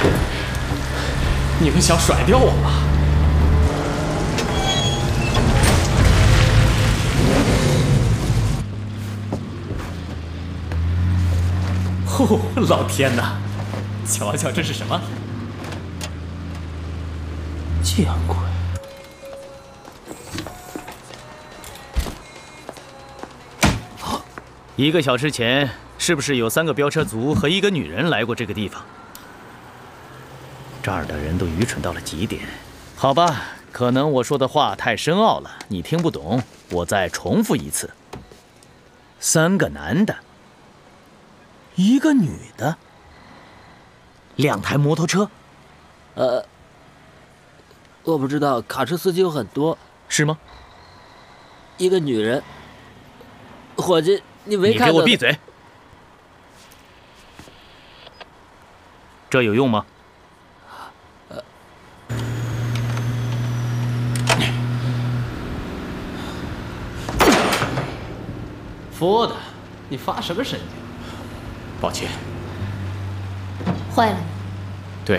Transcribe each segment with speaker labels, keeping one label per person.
Speaker 1: 你们想甩掉我吗？哦，老天哪！瞧瞧这是什么？
Speaker 2: 见鬼！
Speaker 3: 1个小时前，是不是有3个飙车族和1个女人来过这个地方？这儿的人都愚蠢到了极点。好吧，可能我说的话太深奥了，你听不懂。我再重复一次：3个男的，1个女的，2台摩托车。
Speaker 2: 我不知道，卡车司机有很多，
Speaker 3: 是吗
Speaker 2: ？1个女人，伙计，你没看到？
Speaker 3: 你给我闭嘴！这有用吗？
Speaker 1: 佛的，你发什么神经？抱歉。
Speaker 4: 坏了。
Speaker 1: 对。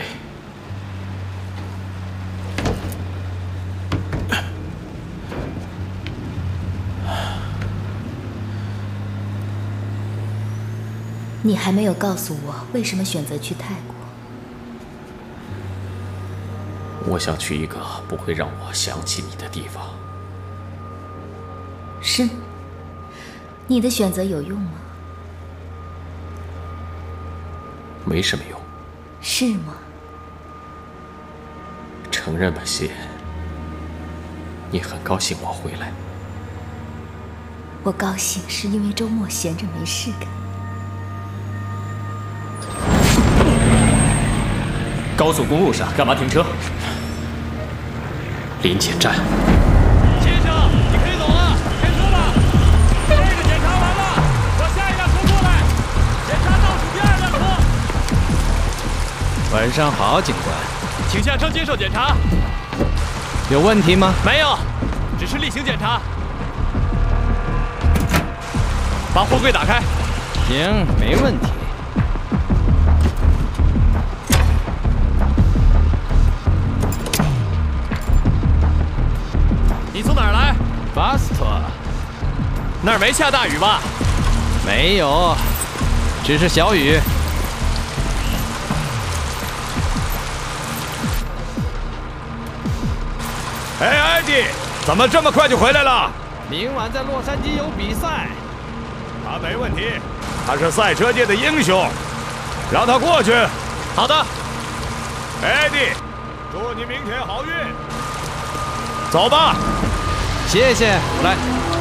Speaker 4: 你还没有告诉我为什么选择去泰国。
Speaker 1: 我想去一个不会让我想起你的地方。
Speaker 4: 是？你的选择有用吗？
Speaker 1: 没什么用。
Speaker 4: 是吗？
Speaker 1: 承认吧，谢。你很高兴我回来。
Speaker 4: 我高兴是因为周末闲着没事干。
Speaker 1: 高速公路上干嘛停车？临检站。
Speaker 5: 先生，你可以走了，开车吧。这个检查完了，我下一辆车过来，检查倒数第2辆车。
Speaker 6: 晚上好，警官，
Speaker 5: 请下车接受检查。
Speaker 6: 有问题吗？
Speaker 5: 没有，只是例行检查。把货柜打开。
Speaker 6: 行，没问题。
Speaker 5: 你从哪儿来？
Speaker 6: 巴斯托。
Speaker 5: 那儿没下大雨吧？
Speaker 6: 没有，只是小雨。
Speaker 5: 哎，艾迪，怎么这么快就回来了？
Speaker 6: 明晚在洛杉矶有比赛。
Speaker 5: 他没问题，他是赛车界的英雄，让他过去。好的，艾迪，祝你明天好运。走吧。
Speaker 6: 谢谢，来。